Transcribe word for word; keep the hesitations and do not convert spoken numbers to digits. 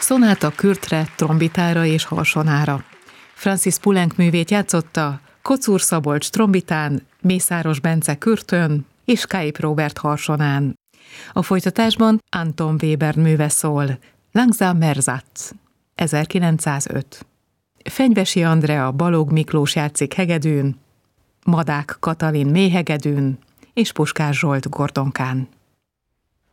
Szonáta kürtre, trombitára és harsonára. Francis Poulenc művét játszotta Kocúr Szabolcs trombitán, Mészáros Bence kürtön és Káip Róbert harsonán. A folytatásban Anton Webern műve szól, Langsam Ersatz, ezerkilencszázöt. Fenyvesi Andrea Balogh Miklós játszik hegedűn, Madák Katalin méhegedűn és Puskás Zsolt gordonkán.